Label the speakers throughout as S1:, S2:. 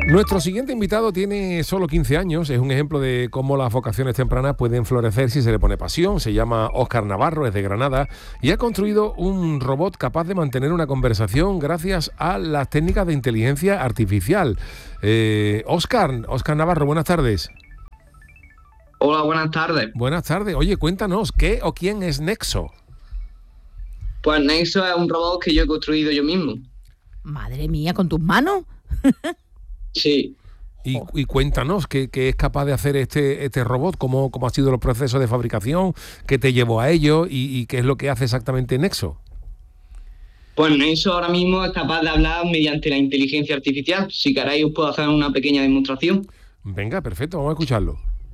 S1: Nuestro siguiente invitado tiene solo 15 años, es un ejemplo de cómo las vocaciones tempranas pueden florecer si se le pone pasión. Se llama Óscar Navarro, es de Granada y ha construido un robot capaz de mantener una conversación gracias a las técnicas de inteligencia artificial. Óscar Navarro, buenas tardes.
S2: Hola, buenas tardes.
S1: Buenas tardes. Oye, cuéntanos, ¿qué o quién es Nexo?
S2: Pues Nexo es un robot que yo he construido yo mismo.
S3: Madre mía, ¿con tus manos?
S2: Sí.
S1: Y cuéntanos, ¿qué es capaz de hacer este robot? ¿Cómo ha sido el proceso de fabricación? ¿Qué te llevó a ello? ¿Y qué es lo que hace exactamente Nexo?
S2: Pues Nexo ahora mismo es capaz de hablar mediante la inteligencia artificial. Si queréis os puedo hacer una pequeña demostración.
S1: Venga, perfecto, vamos a escucharlo.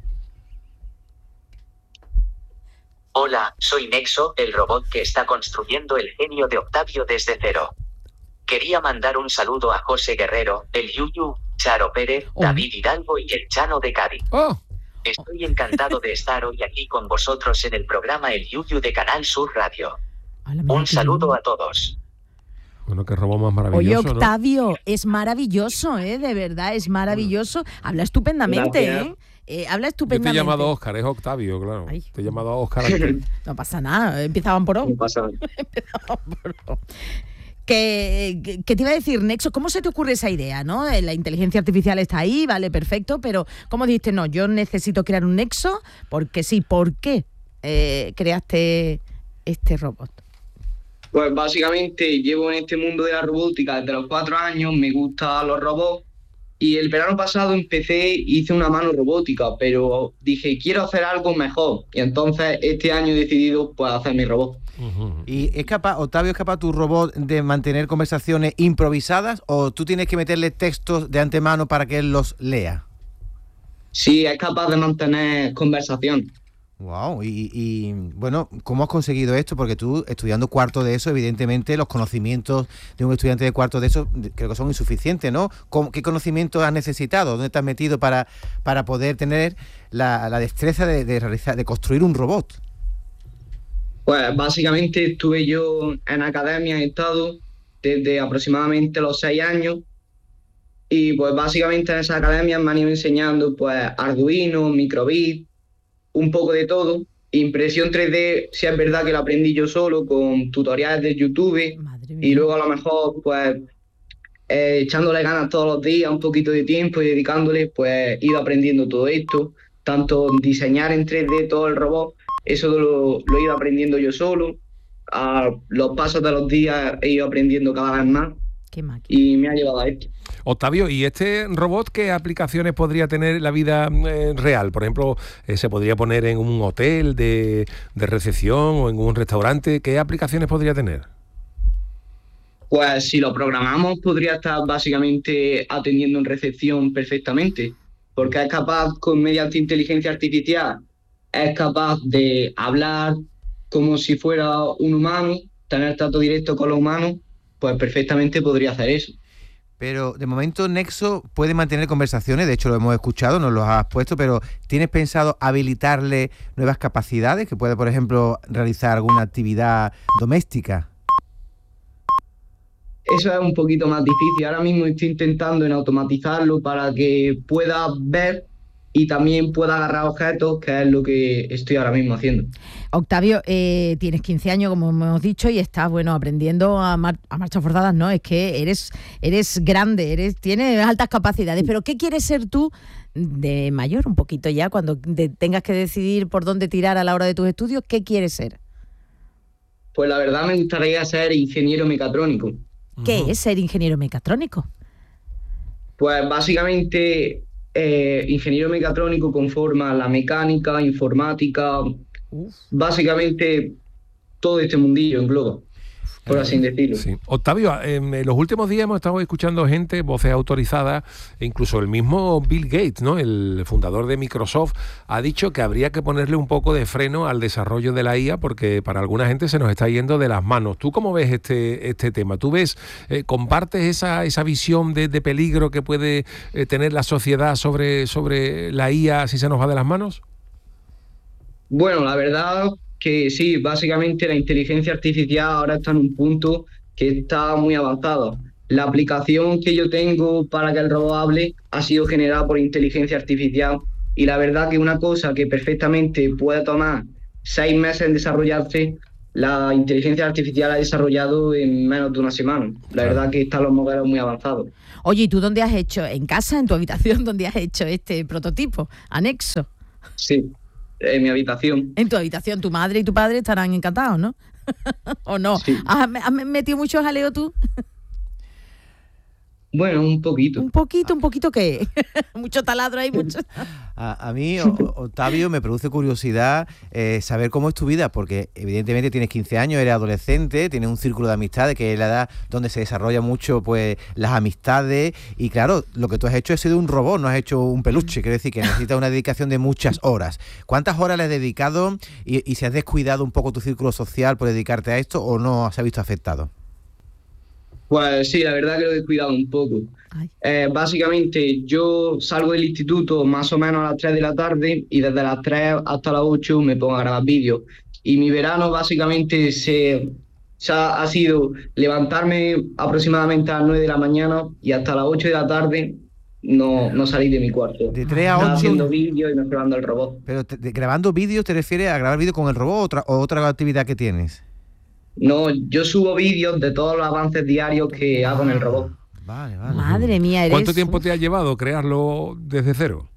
S4: Hola, soy Nexo, el robot que está construyendo el genio de Octavio desde cero. Quería mandar un saludo a José Guerrero, el Yuyu, Charo Pérez, David Hidalgo y el Chano de Cádiz. Estoy encantado de estar hoy aquí con vosotros en el programa El Yuyu de Canal Sur Radio. Un saludo a todos.
S1: Bueno, qué robot más maravilloso.
S3: Oye, Octavio,
S1: ¿no?
S3: Es maravilloso, de verdad, es maravilloso. Habla estupendamente,
S2: Gracias.
S3: Habla
S1: Yo
S3: estupendamente.
S1: te he llamado Óscar, es Octavio, claro.
S3: Ay.
S1: Te he llamado a Óscar antes.
S3: No pasa nada, empezaban por O.
S2: No pasa nada.
S3: ¿Qué te iba a decir, Nexo? ¿Cómo se te ocurre esa idea, no? La inteligencia artificial está ahí, vale, perfecto, pero ¿cómo dijiste, no, yo necesito crear un Nexo? Porque sí, ¿por qué creaste este robot?
S2: Pues básicamente llevo en este mundo de la robótica desde los 4 años, me gustan los robots. Y el verano pasado hice una mano robótica, pero dije, quiero hacer algo mejor. Y entonces este año he decidido pues hacer mi robot.
S5: ¿Y Octavio, es capaz tu robot de mantener conversaciones improvisadas o tú tienes que meterle textos de antemano para que él los lea?
S2: Sí, es capaz de mantener conversación.
S5: Wow, y bueno, ¿cómo has conseguido esto? Porque tú, estudiando cuarto de eso, evidentemente los conocimientos de un estudiante de cuarto de eso creo que son insuficientes, ¿no? ¿Qué conocimientos has necesitado? ¿Dónde te has metido para poder tener la destreza de construir un robot?
S2: Pues básicamente estuve yo en academia, he estado desde aproximadamente los 6 años. Y pues básicamente en esa academia me han ido enseñando pues Arduino, microbit, un poco de todo. Impresión 3D, si es verdad que lo aprendí yo solo con tutoriales de YouTube.
S3: Madre mía.
S2: Y luego a lo mejor pues echándole ganas todos los días, un poquito de tiempo y dedicándole, pues he ido aprendiendo todo esto. Tanto diseñar en 3D todo el robot, eso lo he ido aprendiendo yo solo. A los pasos de los días he ido aprendiendo cada vez más
S3: Qué máquina.
S2: y me ha llevado a esto.
S1: Octavio, ¿y este robot qué aplicaciones podría tener en la vida real? Por ejemplo, ¿se podría poner en un hotel de recepción o en un restaurante? ¿Qué aplicaciones podría tener?
S2: Pues si lo programamos podría estar básicamente atendiendo en recepción perfectamente, porque es capaz, mediante inteligencia artificial, es capaz de hablar como si fuera un humano, tener trato directo con los humanos, pues perfectamente podría hacer eso.
S5: Pero de momento Nexo puede mantener conversaciones, de hecho lo hemos escuchado, nos lo has puesto, pero ¿tienes pensado habilitarle nuevas capacidades? Que puede, por ejemplo, realizar alguna actividad doméstica.
S2: Eso es un poquito más difícil. Ahora mismo estoy intentando en automatizarlo para que pueda ver y también pueda agarrar objetos, que es lo que estoy ahora mismo haciendo.
S3: Octavio, tienes 15 años, como hemos dicho, y estás, aprendiendo a marchas forzadas, ¿no? Es que eres grande, tienes altas capacidades, pero ¿qué quieres ser tú de mayor, un poquito ya, cuando tengas que decidir por dónde tirar a la hora de tus estudios? ¿Qué quieres ser?
S2: Pues la verdad me gustaría ser ingeniero mecatrónico.
S3: ¿Qué es ser ingeniero mecatrónico?
S2: Pues básicamente ingeniero mecatrónico conforma la mecánica, informática, básicamente todo este mundillo engloba, por así decirlo.
S1: Sí. Octavio, en los últimos días hemos estado escuchando gente, voces autorizadas, e incluso el mismo Bill Gates, ¿no? El fundador de Microsoft, ha dicho que habría que ponerle un poco de freno al desarrollo de la IA porque para alguna gente se nos está yendo de las manos. ¿Tú cómo ves este tema? ¿Tú compartes esa visión de peligro que puede tener la sociedad sobre la IA si se nos va de las manos?
S2: Bueno, la verdad que sí, básicamente la inteligencia artificial ahora está en un punto que está muy avanzado. la aplicación que yo tengo para que el robot hable ha sido generada por inteligencia artificial y la verdad que una cosa que perfectamente puede tomar 6 meses en desarrollarse, la inteligencia artificial ha desarrollado en menos de una semana. La verdad que están los modelos muy avanzados.
S3: Oye, ¿y tú dónde has hecho? ¿En casa, en tu habitación, dónde has hecho este prototipo? Anexo.
S2: Sí, en mi habitación.
S3: En tu habitación, tu madre y tu padre estarán encantados, ¿no? ¿O no?
S2: Sí.
S3: ¿Has metido mucho jaleo tú?
S2: Bueno, un poquito.
S3: Un poquito ¿qué? Mucho taladro ahí, mucho.
S5: A mí, Octavio, me produce curiosidad saber cómo es tu vida, porque evidentemente tienes 15 años, eres adolescente, tienes un círculo de amistades, que es la edad donde se desarrolla mucho pues las amistades, y claro, lo que tú has hecho ha sido un robot, no has hecho un peluche, quiere decir que necesitas una dedicación de muchas horas. ¿Cuántas horas le has dedicado y si has descuidado un poco tu círculo social por dedicarte a esto o no se ha visto afectado?
S2: Pues sí, la verdad que lo he descuidado un poco. Básicamente yo salgo del instituto más o menos a las 3 de la tarde y desde las 3 hasta las 8 me pongo a grabar vídeos. Y mi verano básicamente ha sido levantarme aproximadamente a las 9 de la mañana y hasta las 8 de la tarde no salir de mi cuarto.
S5: De 3 a
S2: Estaba
S5: 8.
S2: haciendo vídeos y mejorando el robot.
S5: Pero grabando vídeos, ¿te refieres a grabar vídeos con el robot o otra actividad que tienes?
S2: No, yo subo vídeos de todos los avances diarios que hago en el robot.
S5: Vale.
S3: Madre mía, eres...
S1: ¿Cuánto tiempo te ha llevado crearlo desde cero?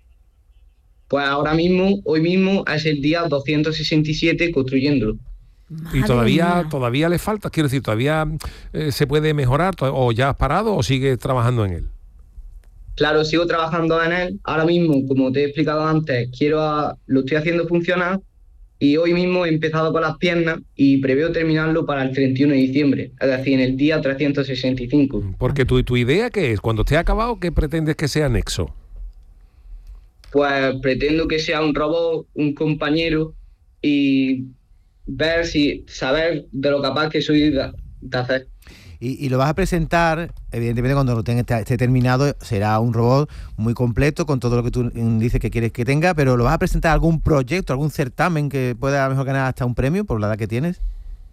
S2: Pues ahora mismo, hoy mismo es el día 267 construyéndolo.
S1: Y
S3: Madre mía.
S1: todavía le falta, quiero decir, todavía se puede mejorar, o ya has parado o sigues trabajando en él.
S2: Claro, sigo trabajando en él. Ahora mismo, como te he explicado antes, lo estoy haciendo funcionar y hoy mismo he empezado con las piernas y preveo terminarlo para el 31 de diciembre, es decir, en el día 365.
S1: Porque tu idea, ¿qué es? Cuando esté acabado, ¿qué pretendes que sea Nexo?
S2: Pues pretendo que sea un robot, un compañero y saber de lo capaz que soy de hacer.
S5: Y lo vas a presentar, evidentemente cuando lo esté terminado, será un robot muy completo con todo lo que tú dices que quieres que tenga, pero ¿lo vas a presentar algún proyecto, algún certamen que pueda a lo mejor ganar hasta un premio por la edad que tienes?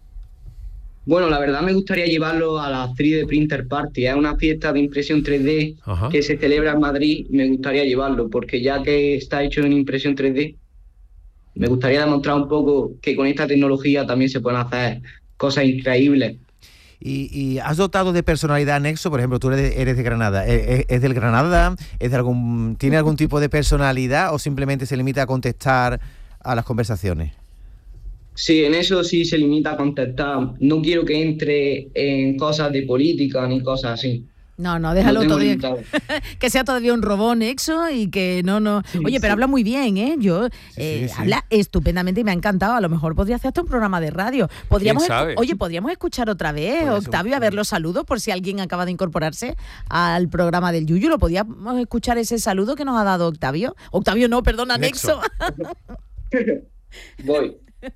S2: Bueno, la verdad me gustaría llevarlo a la 3D Printer Party. Es una fiesta de impresión 3D
S1: Ajá.
S2: que se celebra en Madrid. Me gustaría llevarlo porque ya que está hecho en impresión 3D, me gustaría demostrar un poco que con esta tecnología también se pueden hacer cosas increíbles.
S5: ¿Y has dotado de personalidad Nexo? Por ejemplo, tú eres de Granada. ¿Es del Granada? ¿Tiene algún tipo de personalidad o simplemente se limita a contestar a las conversaciones?
S2: Sí, en eso sí se limita a contestar. No quiero que entre en cosas de política ni cosas así.
S3: No, déjalo
S2: tengo
S3: todavía.
S2: limitado.
S3: Que sea todavía un robot Nexo y que no.
S2: Sí,
S3: Oye, pero
S2: sí.
S3: habla muy bien, ¿eh?
S5: Sí.
S3: Habla estupendamente y me ha encantado. A lo mejor podría hacer hasta un programa de radio.
S1: ¿Quién sabe?
S3: Oye, podríamos escuchar otra vez,
S5: Puede ser
S3: Octavio, a ver los saludos por si alguien acaba de incorporarse al programa del Yuyu. ¿Lo podíamos escuchar ese saludo que nos ha dado Octavio? Octavio no, perdona,
S1: Nexo.
S3: Nexo.
S2: Voy.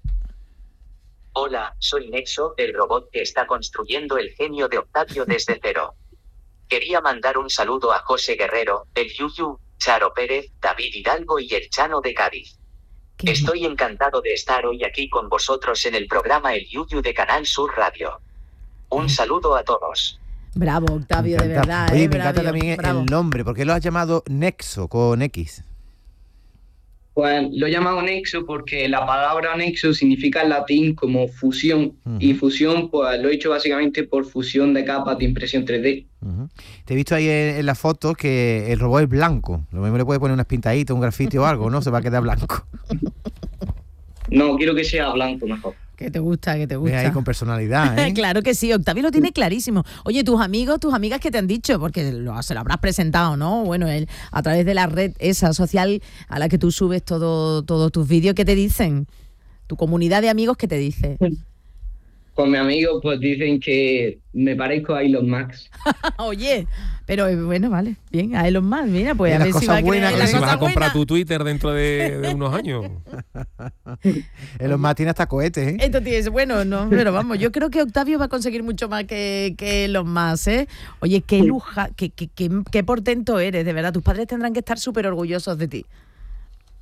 S4: Hola, soy Nexo, el robot que está construyendo el genio de Octavio desde cero. Quería mandar un saludo a José Guerrero, el Yuyu, Charo Pérez, David Hidalgo y el Chano de Cádiz. Estoy encantado de estar hoy aquí con vosotros en el programa El Yuyu de Canal Sur Radio. Un saludo a todos.
S3: Bravo, Octavio,
S5: Me
S3: de
S5: encanta.
S3: verdad.
S5: Oye, me encanta
S3: Bravo,
S5: también
S3: bravo.
S5: el nombre. ¿Por qué lo has llamado Nexo con X?
S2: Pues lo he llamado Nexo porque la palabra Nexo significa en latín como fusión.
S5: Ujú.
S2: Y fusión, pues lo he hecho básicamente por fusión de capas de impresión 3D.
S5: Uh-huh. Te he visto ahí en la foto que el robot es blanco. Lo mismo le puede poner unas pintaditas, un grafiti o algo, ¿no? Se va a quedar blanco.
S2: No, quiero que sea blanco mejor.
S3: Que te gusta, que te
S5: Ve ahí
S3: gusta.
S5: con personalidad, ¿eh?
S3: Claro que sí, Octavio lo tiene clarísimo. Oye, tus amigos, tus amigas, ¿qué te han dicho? Porque se lo habrás presentado, ¿no? Bueno, a través de la red esa social a la que tú subes todos tus vídeos, ¿qué te dicen? Tu comunidad de amigos, ¿qué te dice?
S2: Con mi amigo, pues dicen que me parezco a Elon Musk.
S3: Oye, pero bueno, vale, bien, a Elon Musk, mira, pues
S5: Y
S3: a
S5: las
S3: ver si
S5: cosas
S3: va a
S5: buenas,
S3: creer
S1: A
S5: que
S1: ver
S3: las
S1: si vas a
S3: cosas
S1: comprar
S3: buenas.
S1: tu Twitter dentro de unos años.
S5: Los más tiene hasta cohetes, ¿eh?
S3: Entonces, bueno, no, pero vamos, yo creo que Octavio va a conseguir mucho más que los más, ¿eh? Oye, qué luja, qué portento eres, de verdad. Tus padres tendrán que estar súper orgullosos de ti.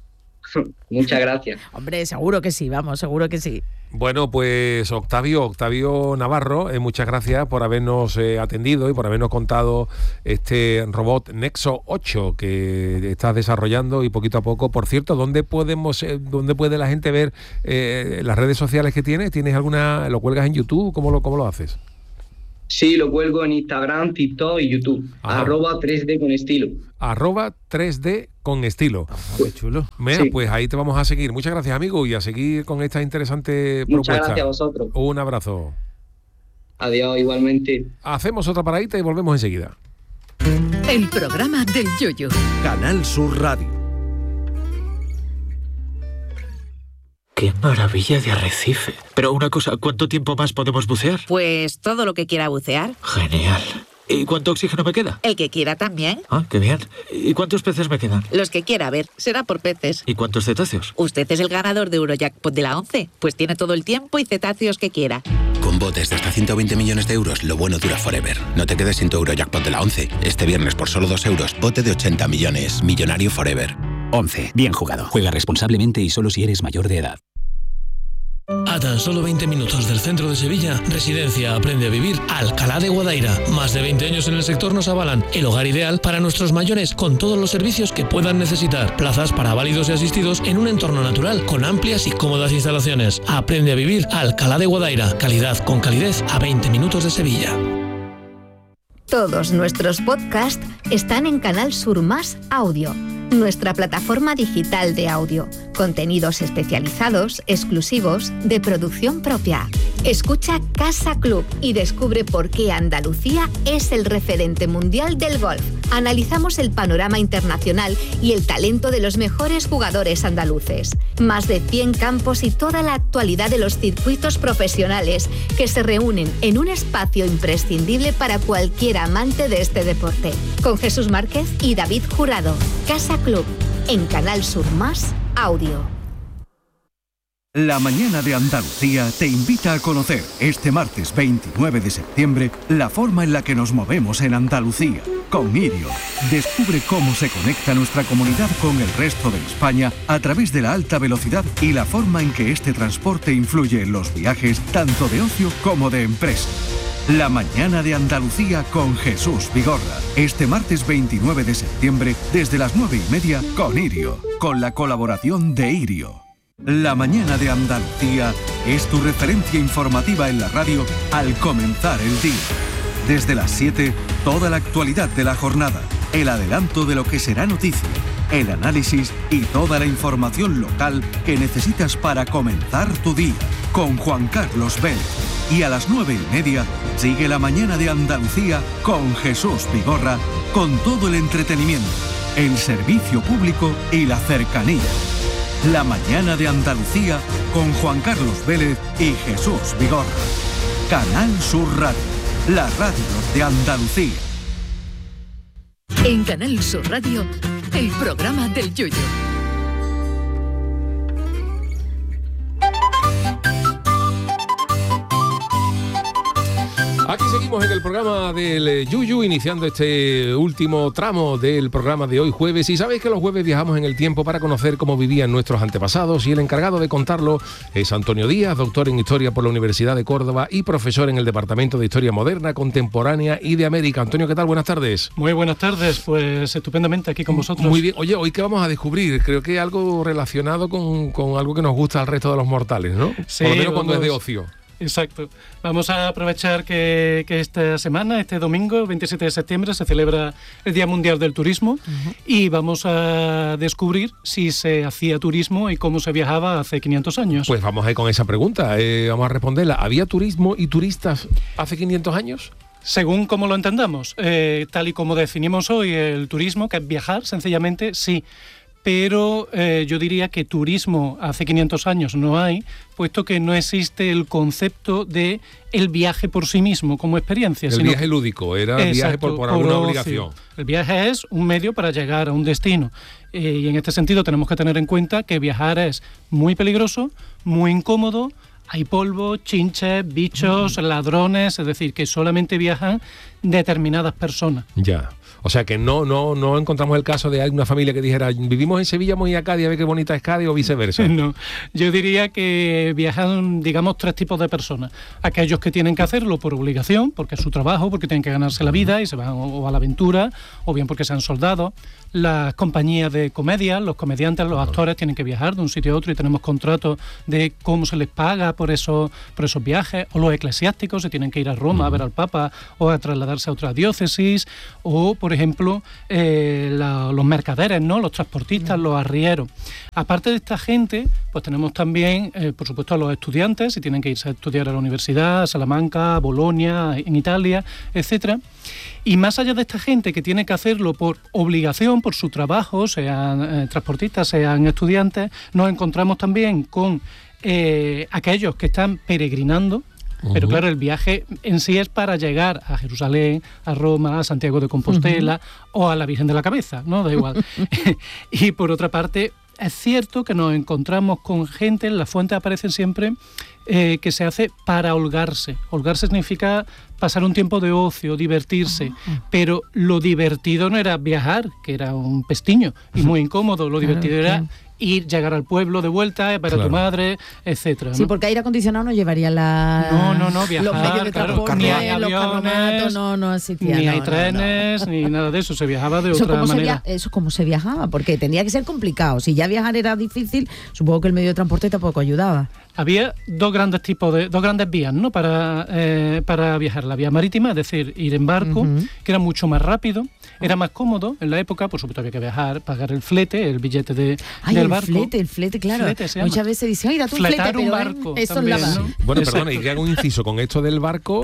S2: Muchas gracias.
S3: Hombre, seguro que sí, vamos, seguro que sí.
S1: Bueno, pues Octavio Navarro, muchas gracias por habernos atendido y por habernos contado este robot Nexo 8 que estás desarrollando y poquito a poco. Por cierto, ¿dónde puede la gente ver las redes sociales que tienes? ¿Tienes alguna? ¿Lo cuelgas en YouTube? ¿Cómo lo haces?
S2: Sí, lo cuelgo en Instagram, TikTok y YouTube.
S1: Ajá.
S2: @3D con estilo.
S1: @3D con estilo.
S5: Qué chulo.
S1: Mira,
S2: Sí.
S1: pues ahí te vamos a seguir. Muchas gracias, amigo, y a seguir con esta interesante
S2: Muchas
S1: propuesta.
S2: gracias a vosotros.
S1: Un abrazo.
S2: Adiós, igualmente.
S1: Hacemos otra paradita y volvemos enseguida.
S6: El programa del Yoyo.
S7: Canal Sur Radio.
S8: ¡Qué maravilla de arrecife! Pero una cosa, ¿cuánto tiempo más podemos bucear?
S9: Pues todo lo que quiera bucear.
S8: Genial. ¿Y cuánto oxígeno me queda?
S9: El que quiera también.
S8: Ah, qué bien. ¿Y cuántos peces me quedan?
S9: Los que quiera ver. Será por peces.
S8: ¿Y cuántos cetáceos?
S9: Usted es el ganador de Eurojackpot de la 11. Pues tiene todo el tiempo y cetáceos que quiera.
S10: Con botes de hasta 120 millones de euros, lo bueno dura forever. No te quedes sin tu Eurojackpot de la 11. Este viernes por solo 2 euros, bote de 80 millones. Millonario forever.
S11: 11. Bien jugado. Juega responsablemente y solo si eres mayor de edad.
S12: A tan solo 20 minutos del centro de Sevilla, Residencia Aprende a Vivir Alcalá de Guadaira. Más de 20 años en el sector nos avalan. El hogar ideal para nuestros mayores con todos los servicios que puedan necesitar. Plazas para válidos y asistidos en un entorno natural con amplias y cómodas instalaciones. Aprende a Vivir Alcalá de Guadaira. Calidad con calidez a 20 minutos de Sevilla.
S13: Todos nuestros podcasts están en Canal Sur Más Audio, nuestra plataforma digital de audio. Contenidos especializados, exclusivos, de producción propia. Escucha Casa Club y descubre por qué Andalucía es el referente mundial del golf. Analizamos el panorama internacional y el talento de los mejores jugadores andaluces. Más de 100 campos y toda la actualidad de los circuitos profesionales que se reúnen en un espacio imprescindible para cualquier amante de este deporte. Con Jesús Márquez y David Jurado. Casa Club, en Canal Sur Más Audio.
S14: La Mañana de Andalucía te invita a conocer este martes 29 de septiembre la forma en la que nos movemos en Andalucía. Con Irio, descubre cómo se conecta nuestra comunidad con el resto de España a través de la alta velocidad y la forma en que este transporte influye en los viajes tanto de ocio como de empresa. La Mañana de Andalucía con Jesús Vigorra. Este martes 29 de septiembre desde las 9:30 con Irio, con la colaboración de Irio. La Mañana de Andalucía es tu referencia informativa en la radio al comenzar el día. Desde las 7, toda la actualidad de la jornada, el adelanto de lo que será noticia, el análisis y toda la información local que necesitas para comenzar tu día, con Juan Carlos Vélez. Y a las 9:30 sigue La Mañana de Andalucía con Jesús Vigorra, con todo el entretenimiento, el servicio público y la cercanía. La Mañana de Andalucía con Juan Carlos Vélez y Jesús Vigorra. Canal Sur Radio, la radio de Andalucía.
S6: En Canal Sur Radio, el programa del Yoyo.
S1: Aquí seguimos en el programa del Yuyu, iniciando este último tramo del programa de hoy jueves. Y sabéis que los jueves viajamos en el tiempo para conocer cómo vivían nuestros antepasados, y el encargado de contarlo es Antonio Díaz, doctor en Historia por la Universidad de Córdoba y profesor en el Departamento de Historia Moderna, Contemporánea y de América. Antonio, ¿qué tal? Buenas tardes.
S15: Muy buenas tardes, pues estupendamente aquí con vosotros.
S1: Muy bien. Oye, ¿hoy qué vamos a descubrir? Creo que algo relacionado con algo que nos gusta al resto de los mortales, ¿no?
S15: Sí,
S1: por lo menos cuando es de ocio.
S15: Exacto. Vamos a aprovechar que esta semana, este domingo, 27 de septiembre, se celebra el Día Mundial del Turismo, y vamos a descubrir si se hacía turismo y cómo se viajaba hace 500 años.
S1: Pues vamos a ir con esa pregunta, vamos a responderla. ¿Había turismo y turistas hace 500 años?
S15: Según como lo entendamos, tal y como definimos hoy el turismo, que es viajar, sencillamente, sí. Pero yo diría que turismo hace 500 años no hay, puesto que no existe el concepto de el viaje por sí mismo como experiencia.
S1: El viaje lúdico, era el viaje por alguna obligación.
S15: El viaje es un medio para llegar a un destino. Y en este sentido tenemos que tener en cuenta que viajar es muy peligroso, muy incómodo. Hay polvo, chinches, bichos, ladrones, es decir, que solamente viajan determinadas personas.
S1: Ya. O sea que no encontramos el caso de alguna familia que dijera, vivimos en Sevilla, vamos a ir a Cádiz a ver qué bonita es Cádiz, o viceversa.
S15: No, yo diría que viajan, digamos, 3 tipos de personas. Aquellos que tienen que hacerlo por obligación, porque es su trabajo, porque tienen que ganarse la vida y se van o a la aventura, o bien porque sean soldados. Las compañías de comedia, los comediantes, los actores tienen que viajar de un sitio a otro y tenemos contratos de cómo se les paga por esos viajes. O los eclesiásticos se tienen que ir a Roma a ver al Papa o a trasladarse a otra diócesis. O, por ejemplo, los mercaderes, ¿no? Los transportistas, los arrieros. Aparte de esta gente, pues tenemos también, por supuesto, a los estudiantes, si tienen que irse a estudiar a la universidad, a Salamanca, a Bolonia, en Italia, etcétera. Y más allá de esta gente que tiene que hacerlo por obligación, por su trabajo, sean transportistas, sean estudiantes, nos encontramos también con aquellos que están peregrinando. Pero claro, el viaje en sí es para llegar a Jerusalén, a Roma, a Santiago de Compostela o a la Virgen de la Cabeza, ¿no? Da igual. Y por otra parte, es cierto que nos encontramos con gente, en las fuentes aparecen siempre, que se hace para holgarse. Holgarse significa pasar un tiempo de ocio, divertirse, pero lo divertido no era viajar, que era un pestiño y muy incómodo, lo divertido era llegar al pueblo de vuelta, ver a tu madre, etcétera, ¿no?
S3: Sí, porque aire acondicionado no llevaría
S15: No, viajar,
S3: los medios de transporte,
S15: ni hay
S3: los carromatos, no existía.
S15: Ni hay trenes, ni nada de eso, se viajaba de otra manera.
S3: Eso cómo se viajaba, porque tendría que ser complicado. Si ya viajar era difícil, supongo que el medio de transporte tampoco ayudaba.
S15: Había dos grandes vías, ¿no? Para viajar. La vía marítima, es decir, ir en barco, que era mucho más rápido, era más cómodo. En la época, por supuesto, había que viajar, pagar el flete, el billete del barco.
S3: El flete, claro. Muchas veces dicen, da tu
S15: fletar
S3: flete,
S15: un barco.
S3: Eso
S15: también,
S3: es la
S15: ¿no?
S1: Bueno, perdona, y que hago un inciso con esto del barco.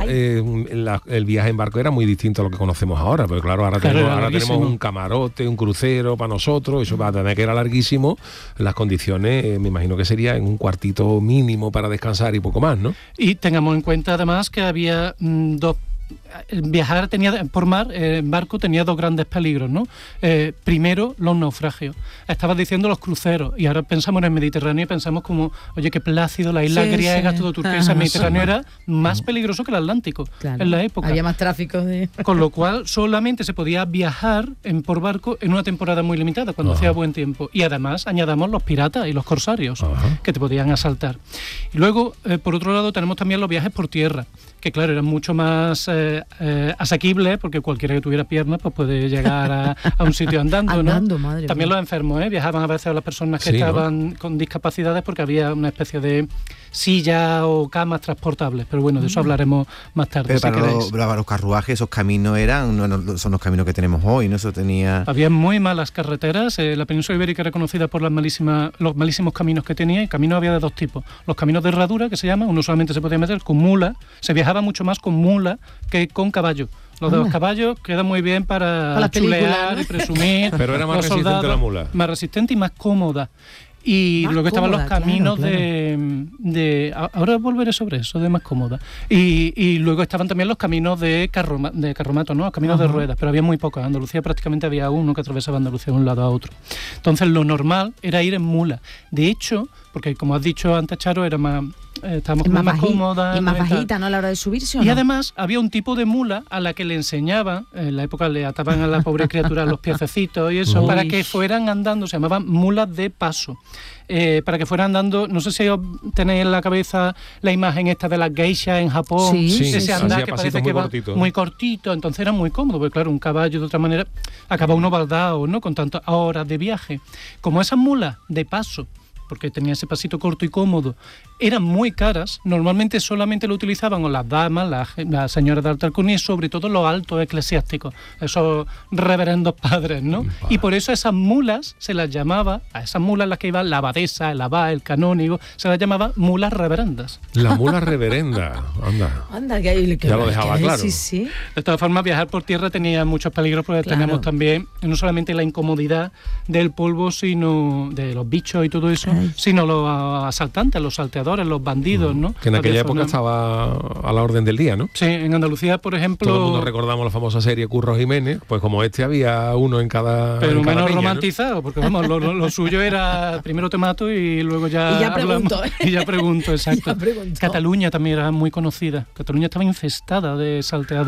S1: El viaje en barco era muy distinto a lo que conocemos ahora, pero claro, ahora tenemos un camarote, un crucero para nosotros, eso va a tener que era larguísimo. Las condiciones, me imagino que sería en un cuartito mínimo para descansar y poco más, ¿no?
S15: Y tengamos en cuenta además que había viajar por mar, en barco, tenía 2 grandes peligros, ¿no? Primero, los naufragios. Estabas diciendo los cruceros, y ahora pensamos en el Mediterráneo y pensamos como, oye, qué plácido, las islas griegas, todo turquesa. El Mediterráneo era más peligroso que el Atlántico en la época.
S3: Había más tráfico
S15: Con lo cual, solamente se podía viajar por barco en una temporada muy limitada, cuando hacía buen tiempo. Y además, añadamos los piratas y los corsarios, que te podían asaltar. Y luego, por otro lado, tenemos también los viajes por tierra, que claro, eran mucho más asequibles, porque cualquiera que tuviera piernas pues puede llegar a un sitio andando, ¿no?
S3: Madre
S15: también
S3: mía.
S15: Los enfermos viajaban a veces a las personas que estaban con discapacidades, porque había una especie de silla o camas transportables, pero bueno, de eso hablaremos más tarde.
S5: Pero para los carruajes, esos caminos no son los caminos que tenemos hoy, ¿no? Eso tenía...
S15: Había muy malas carreteras, la península ibérica era conocida por los malísimos caminos que tenía, y caminos había de 2 tipos. Los caminos de herradura, que se llaman, uno solamente se podía meter con mula, se viajaba mucho más con mula que con caballo. Los de los caballos quedan muy bien para chulear, ¿no? Y presumir.
S1: Pero era más resistente la mula.
S15: Más resistente y más cómoda. Y más luego estaban los caminos de... Ahora volveré sobre eso, de más cómoda. Y luego estaban también los caminos de carromato, ¿no? Caminos de ruedas, pero había muy pocos. En Andalucía prácticamente había uno que atravesaba Andalucía de un lado a otro. Entonces lo normal era ir en mula. De hecho, porque como has dicho antes, Charo, era más... estábamos más cómodas.
S3: Y más bajita, ¿no? A la hora de subirse, ¿o
S15: y
S3: no?
S15: además había un tipo de mula a la que le enseñaban, en la época le ataban a la pobre criatura los piececitos y eso, para que fueran andando, se llamaban mulas de paso. Para que fueran andando, no sé si os tenéis en la cabeza la imagen esta de las geishas en Japón, ese andar que parece que va muy cortito, entonces era muy cómodo, porque claro, un caballo de otra manera acaba uno baldado, ¿no? Con tantas horas de viaje. Como esas mulas de paso, porque tenía ese pasito corto y cómodo, eran muy caras, normalmente solamente lo utilizaban o las damas, las señoras de alta alcurnia, y sobre todo los altos eclesiásticos, esos reverendos padres, ¿no? Y por eso esas mulas se las llamaba, a esas mulas las que iban la abadesa, el abad, el canónigo, se las llamaba mulas reverendas.
S1: La mula reverenda,
S3: anda que
S1: ya lo dejaba claro.
S3: Sí.
S15: De todas formas, viajar por tierra tenía muchos peligros, porque teníamos también no solamente la incomodidad del polvo, sino de los bichos y todo eso, sino los asaltantes, los salteadores, los bandidos, ¿no?
S1: Que en aquella época estaba a la orden del día, ¿no?
S15: Sí, en Andalucía, por ejemplo...
S1: Todo el mundo recordamos la famosa serie Curro Jiménez, pues como había uno en cada...
S15: Pero menos
S1: peña,
S15: romantizado, ¿no? Porque vamos, lo suyo era primero te mato y luego ya...
S3: Y ya pregunto.
S15: Y ya pregunto, exacto.
S3: Ya pregunto.
S15: Cataluña también era muy conocida. Cataluña estaba infestada de salteadores.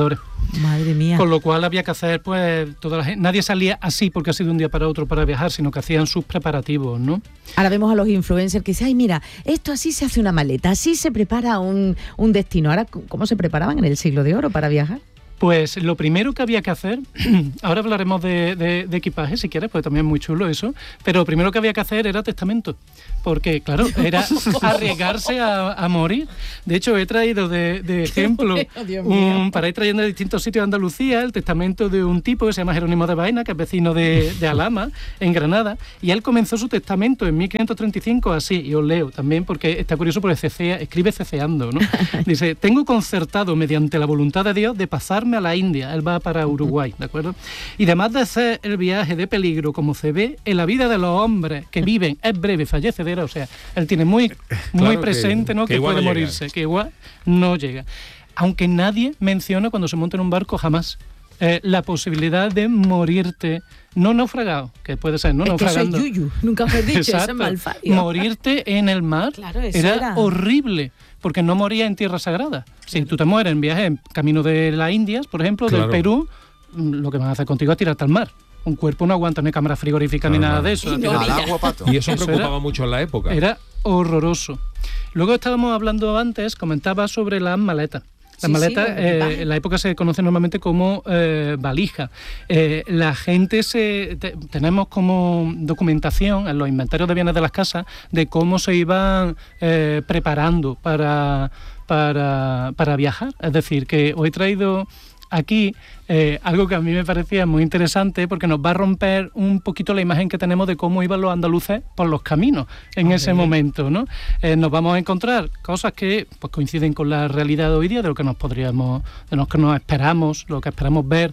S3: Madre mía.
S15: Con lo cual había que hacer, pues, nadie salía así porque ha sido un día para otro para viajar, sino que hacían sus preparativos, ¿no?
S3: Ahora vemos a los influencers que dicen, ay, mira, esto así se hace una maleta, así se prepara un destino. Ahora, ¿cómo se preparaban en el siglo de oro para viajar?
S15: Pues lo primero que había que hacer, ahora hablaremos de equipaje si quieres, pues también es muy chulo eso, pero lo primero que había que hacer era testamento, porque claro, era arriesgarse a morir. De hecho, he traído de ejemplo, para ir trayendo de distintos sitios de Andalucía, el testamento de un tipo que se llama Jerónimo de Baena, que es vecino de Alhama, en Granada, y él comenzó su testamento en 1535 así, y os leo también, porque está curioso porque escribe ceceando, ¿no? Dice, tengo concertado mediante la voluntad de Dios de pasar a la India, él va para Uruguay, ¿de acuerdo? Y además de hacer el viaje de peligro, como se ve, en la vida de los hombres que viven es breve, fallecedera, o sea, él tiene muy presente, ¿no? Que puede morirse, que igual no llega. Aunque nadie menciona cuando se monta en un barco jamás la posibilidad de morirte, no naufragado, que puede ser, no naufragando.
S3: Es que eso es yuyu, nunca os he dicho, eso es malfario.
S15: Morirte en el mar era horrible, porque no moría en tierra sagrada. Si tú te mueres en viaje en camino de las Indias, por ejemplo, del Perú, lo que van a hacer contigo es tirarte al mar. Un cuerpo no aguanta ni cámara frigorífica ni nada de eso.
S1: Y eso preocupaba mucho en la época.
S15: Era horroroso. Luego estábamos hablando antes, comentaba sobre las maletas. Las maletas en la época se conocen normalmente como valija. La gente tenemos como documentación en los inventarios de bienes de las casas de cómo se iban preparando para viajar. Es decir, que os he traído aquí algo que a mí me parecía muy interesante porque nos va a romper un poquito la imagen que tenemos de cómo iban los andaluces por los caminos en ese momento, ¿no? Nos vamos a encontrar cosas que pues coinciden con la realidad de hoy día, de lo que nos esperamos, lo que esperamos ver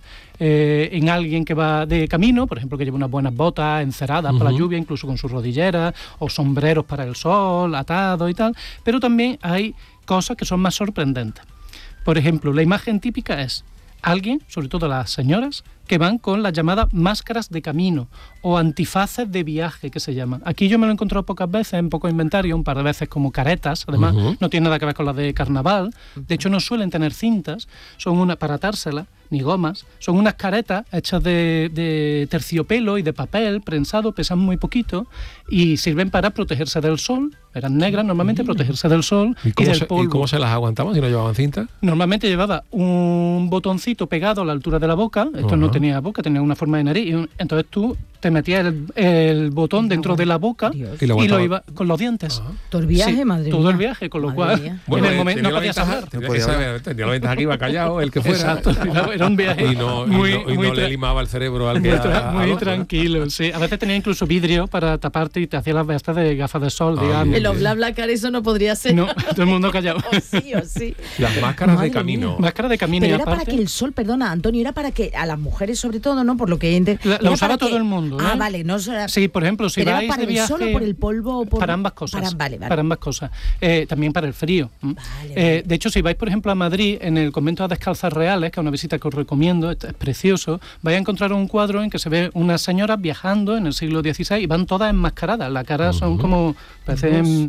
S15: en alguien que va de camino, por ejemplo, que lleva unas buenas botas enceradas para la lluvia, incluso con sus rodilleras, o sombreros para el sol, atados y tal, pero también hay cosas que son más sorprendentes. Por ejemplo, la imagen típica es alguien, sobre todo las señoras, que van con las llamadas máscaras de camino o antifaces de viaje, que se llaman. Aquí yo me lo he encontrado pocas veces, en poco inventario, un par de veces como caretas, además no tiene nada que ver con las de carnaval, de hecho no suelen tener cintas, son para atárselas, ni gomas, son unas caretas hechas de terciopelo y de papel prensado, pesan muy poquito y sirven para protegerse del sol, eran negras normalmente, protegerse del sol y del polvo.
S1: ¿Y cómo se las aguantaban si no llevaban cinta?
S15: Normalmente llevaba un botoncito pegado a la altura de la boca, esto no tenía boca, tenía una forma de nariz, entonces tú te metías el botón dentro de la boca y lo iba con los dientes.
S3: Todo el viaje, madre mía.
S15: Todo el viaje, con lo cual
S1: bueno,
S15: en el momento no podías hablar.
S1: Tenía la ventaja que iba callado el que fuera.
S15: Exacto, era un viaje
S1: y no le limaba el cerebro al que
S15: muy tranquilo, sí. A veces tenía incluso vidrio para taparte y te hacía las vestas de gafas de sol, digamos.
S3: En los BlaBlaCar eso no podría ser.
S15: No, todo el mundo callado.
S3: O sí.
S1: Las máscaras de camino.
S15: Máscaras de camino.
S3: Pero
S15: y
S3: era
S15: aparte,
S3: para que el sol, perdona, Antonio, era para que a las mujeres sobre todo, ¿no? Por lo que
S15: la usaba todo el mundo.
S3: Ah, vale, no.
S15: Sí, por ejemplo, si vais
S3: para
S15: de viaje,
S3: ¿solo por el polvo o
S15: para ambas cosas.
S3: Vale.
S15: Para ambas cosas. También para el frío. Vale. De hecho, si vais, por ejemplo, a Madrid, en el convento de Descalzas Reales, que es una visita que os recomiendo, es precioso, vais a encontrar un cuadro en que se ve unas señoras viajando en el siglo XVI y van todas enmascaradas. La cara son como, parecen,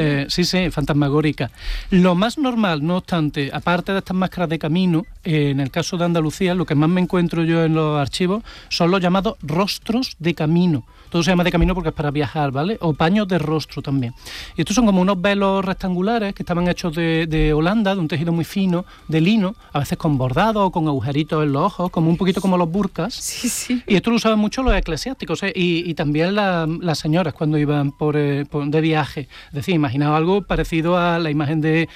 S15: sí, fantasmagóricas. Lo más normal, no obstante, aparte de estas máscaras de camino, en el caso de Andalucía, lo que más me encuentro yo en los archivos son los llamados rostros de camino. Todo se llama de camino porque es para viajar, ¿vale? O paños de rostro también. Y estos son como unos velos rectangulares que estaban hechos de Holanda, de un tejido muy fino, de lino, a veces con bordado o con agujeritos en los ojos, como un poquito como los burkas.
S3: Sí.
S15: Y esto lo usaban mucho los eclesiásticos, y también las señoras cuando iban de viaje. Es decir, imaginaos algo parecido a la imagen de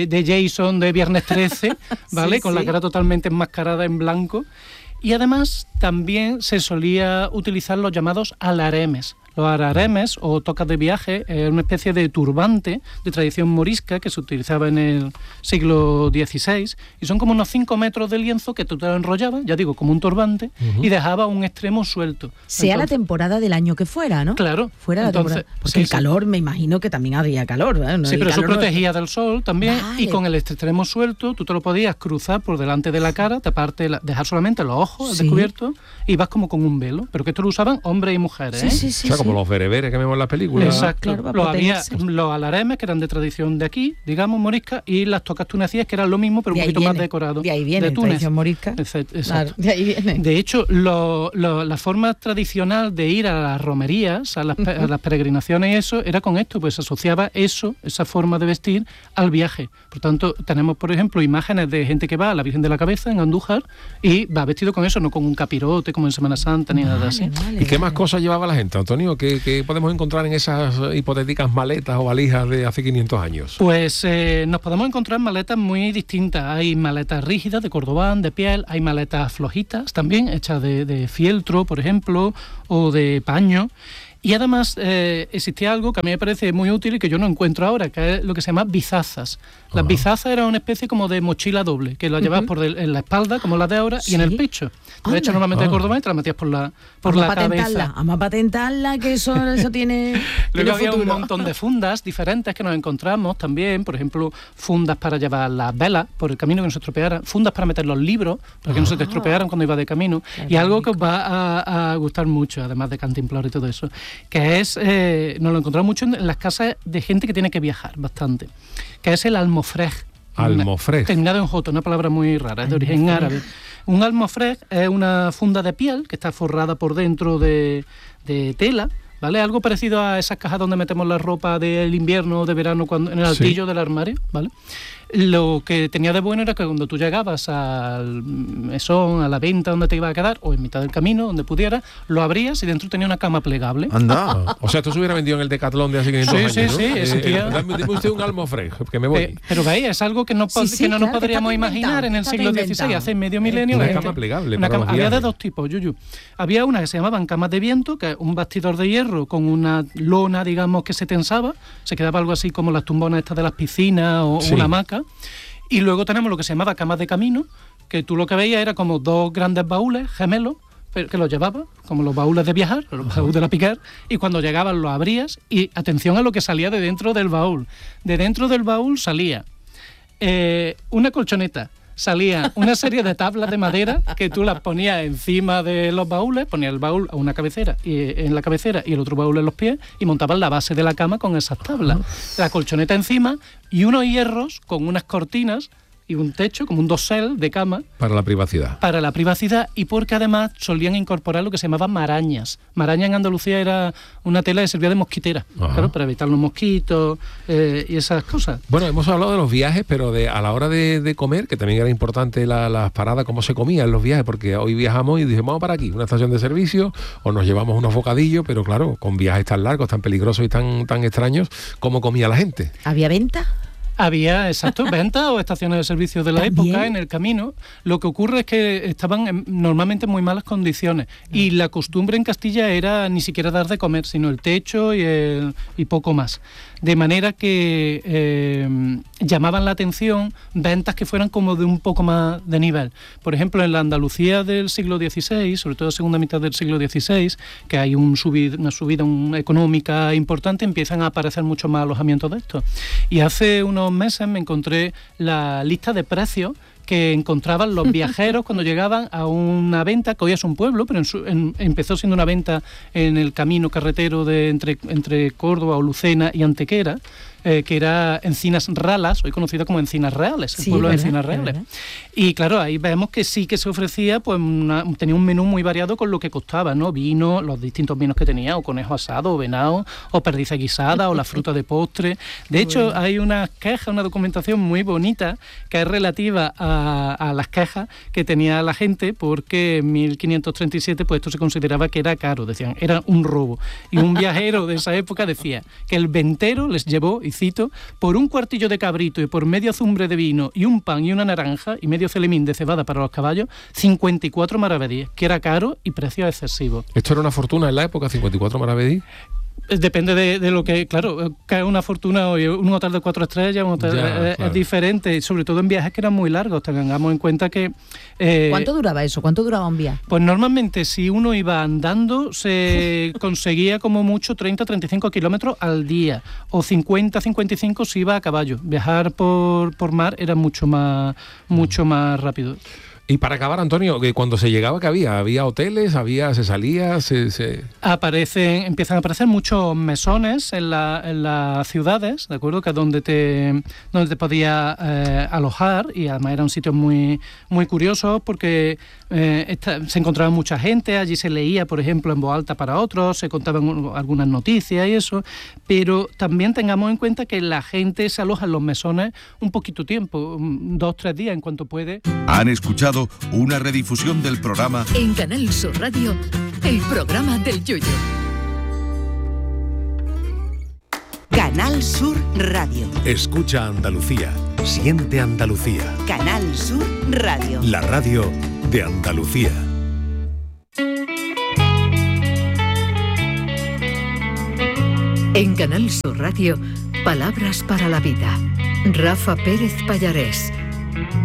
S15: Jason de Viernes 13, ¿vale? Con la cara totalmente enmascarada en blanco. Y además también se solía utilizar los llamados alaremes. Los alaremes o tocas de viaje es una especie de turbante de tradición morisca que se utilizaba en el siglo XVI y son como unos 5 metros de lienzo que tú te lo enrollabas, ya digo, como un turbante, y dejaba un extremo suelto.
S3: Sea la temporada del año que fuera, ¿no?
S15: Claro.
S3: Fuera la temporada. Porque el calor, me imagino que también había calor, ¿verdad?
S15: Sí, pero eso protegía del sol también, y con el extremo suelto tú te lo podías cruzar por delante de la cara, taparte, dejar solamente los ojos al descubierto y vas como con un velo. Pero que esto lo usaban hombres y mujeres, ¿eh?
S1: O sea, como los bereberes que vemos en las películas.
S15: Exacto. Claro, había los alaremes, que eran de tradición de aquí, digamos, morisca, y las tocas tunecíes, que eran lo mismo, pero un poquito más decorado.
S3: De ahí viene
S15: de Túnez.
S3: Tradición morisca.
S15: Exacto.
S3: Claro, de ahí viene.
S15: De hecho, la forma tradicional de ir a las romerías, a las peregrinaciones y eso, era con esto, pues se asociaba eso, esa forma de vestir, al viaje. Por tanto, tenemos, por ejemplo, imágenes de gente que va a la Virgen de la Cabeza en Andújar y va vestido con eso, no con un capirote como en Semana Santa ni nada así.
S1: ¿Y qué más cosas llevaba la gente, Antonio? ¿Qué podemos encontrar en esas hipotéticas maletas o valijas de hace 500 años?
S15: Pues nos podemos encontrar maletas muy distintas. Hay maletas rígidas de cordobán, de piel, hay maletas flojitas también, hechas de fieltro, por ejemplo, o de paño. Y además existía algo que a mí me parece muy útil y que yo no encuentro ahora, que es lo que se llama bizazas. Las bizazas eran una especie como de mochila doble, que la llevabas en la espalda, como las de ahora, y en el pecho. De hecho, normalmente de Córdoba te la metías por la cabeza.
S3: Vamos a patentarla, que eso tiene
S15: Luego
S3: tiene
S15: había
S3: futuro.
S15: un montón de fundas diferentes que nos encontramos también, por ejemplo, fundas para llevar las velas por el camino que no se estropearan, fundas para meter los libros, para que no se te estropearan cuando ibas de camino, y algo que os va a gustar mucho, además de Cantimplora y todo eso, que es, nos lo encontramos mucho en las casas de gente que tiene que viajar bastante, que es el almofrej.
S1: Almofrej.
S15: Terminado en J, una palabra muy rara, es de origen árabe. Un almofrej es una funda de piel que está forrada por dentro de tela, ¿vale? Algo parecido a esas cajas donde metemos la ropa del invierno o de verano en el altillo del armario, ¿vale? Lo que tenía de bueno era que cuando tú llegabas al mesón, a la venta donde te iba a quedar, o en mitad del camino, donde pudieras, lo abrías y dentro tenía una cama plegable.
S1: Anda. O sea, esto se hubiera vendido en el Decathlon de hace 500 años, ¿no?
S15: Sí, existía.
S1: Dame usted un almofrej, que me voy.
S15: Pero veis, es algo que no nos podríamos imaginar en el siglo XVI, hace medio milenio.
S1: Una cama plegable.
S15: Había de dos tipos, Yuyu. Había una que se llamaban camas de viento, que es un bastidor de hierro con una lona, digamos, que se tensaba, se quedaba algo así como las tumbonas estas de las piscinas o una hamaca. Y luego tenemos lo que se llamaba camas de camino, que tú lo que veías era como dos grandes baúles gemelos, que los llevabas, como los baúles de viajar, los baúles de la Piquer, y cuando llegaban los abrías y atención a lo que salía de dentro del baúl. De dentro del baúl salía una colchoneta, salía una serie de tablas de madera que tú las ponías encima de los baúles, ponías el baúl a una cabecera en la cabecera y el otro baúl en los pies y montabas la base de la cama con esas tablas. La colchoneta encima y unos hierros con unas cortinas y un techo, como un dosel de cama.
S1: Para la privacidad.
S15: Para la privacidad y porque además solían incorporar lo que se llamaban marañas. Maraña en Andalucía era una tela que servía de mosquitera, claro, para evitar los mosquitos y esas cosas.
S1: Bueno, hemos hablado de los viajes, pero a la hora de comer, que también era importante las paradas, cómo se comía en los viajes, porque hoy viajamos y dijimos, vamos para aquí, una estación de servicio, o nos llevamos unos bocadillos, pero claro, con viajes tan largos, tan peligrosos y tan extraños, ¿cómo comía la gente?
S3: ¿Había venta?
S15: Había, exacto, ventas o estaciones de servicio de la época en el camino. Lo que ocurre es que estaban normalmente en muy malas condiciones y la costumbre en Castilla era ni siquiera dar de comer, sino el techo y poco más. De manera que llamaban la atención ventas que fueran como de un poco más de nivel. Por ejemplo, en la Andalucía del siglo XVI, sobre todo segunda mitad del siglo XVI, que hay una subida económica importante, empiezan a aparecer muchos más alojamientos de estos. Y hace unos meses me encontré la lista de precios que encontraban los viajeros cuando llegaban a una venta, que hoy es un pueblo, pero empezó siendo una venta en el camino carretero entre Córdoba o Lucena y Antequera, que era Encinas Ralas, hoy conocida como Encinas Reales, el pueblo de Encinas Reales. Y claro, ahí vemos que sí que se ofrecía, pues tenía un menú muy variado con lo que costaba, ¿no? Vino, los distintos vinos que tenía, o conejo asado, o venado, o perdiz guisada, o la fruta de postre. De hecho, hay una queja, una documentación muy bonita que es relativa a las quejas que tenía la gente, porque en 1537 pues esto se consideraba que era caro, decían, era un robo. Y un viajero de esa época decía que el ventero les llevó, y cito, por un cuartillo de cabrito y por medio azumbre de vino y un pan y una naranja y medio celemín de cebada para los caballos, 54 maravedíes, que era caro y precio excesivo.
S1: ¿Esto era una fortuna en la época, 54 maravedíes?
S15: Depende de lo que, claro, cae una fortuna hoy, un hotel de 4 estrellas, un hotel es diferente, sobre todo en viajes que eran muy largos, tengamos en cuenta que...
S3: ¿Cuánto duraba eso? ¿Cuánto duraba un viaje?
S15: Pues normalmente si uno iba andando se conseguía como mucho 30-35 kilómetros al día, o 50-55 si iba a caballo. Viajar por mar era mucho más rápido.
S1: Y para acabar, Antonio, que cuando se llegaba, ¿qué había? ¿Había hoteles? ¿Se salía?
S15: Empiezan a aparecer muchos mesones en las ciudades, ¿de acuerdo? Que es donde te podías alojar, y además era un sitio muy, muy curioso porque se encontraba mucha gente, allí se leía, por ejemplo, en voz alta para otros, se contaban algunas noticias y eso, pero también tengamos en cuenta que la gente se aloja en los mesones un poquito tiempo, 2-3 días en cuanto puede.
S14: Han escuchado una redifusión del programa
S6: En Canal Sur Radio, el programa del Yoyo.
S16: Canal Sur Radio.
S7: Escucha Andalucía. Siente Andalucía.
S16: Canal Sur Radio.
S7: La radio de Andalucía.
S6: En Canal Sur Radio, palabras para la vida. Rafa Pérez Pallarés.